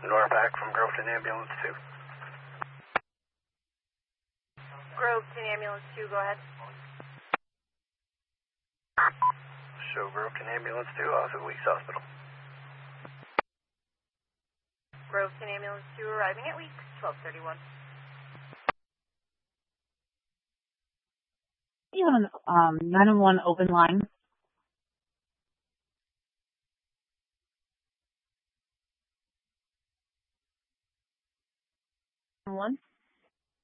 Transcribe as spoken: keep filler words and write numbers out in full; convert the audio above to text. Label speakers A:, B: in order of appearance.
A: Norpac from Groveton Ambulance two.
B: Groveton Ambulance two, go ahead.
A: Show Groveton Ambulance two off at Weeks Hospital.
B: Groveton Ambulance two arriving at Weeks, twelve thirty-one.
C: You have an um, nine one one open line. One.